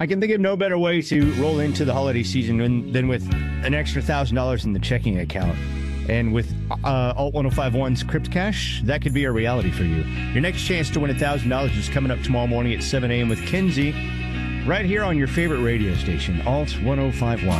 I can think of no better way to roll into the holiday season than with an extra $1,000 in the checking account. And with Alt 1051's Crypt Cash, that could be a reality for you. Your next chance to win $1,000 is coming up tomorrow morning at 7 a.m. with Kinsey, right here on your favorite radio station, Alt 1051.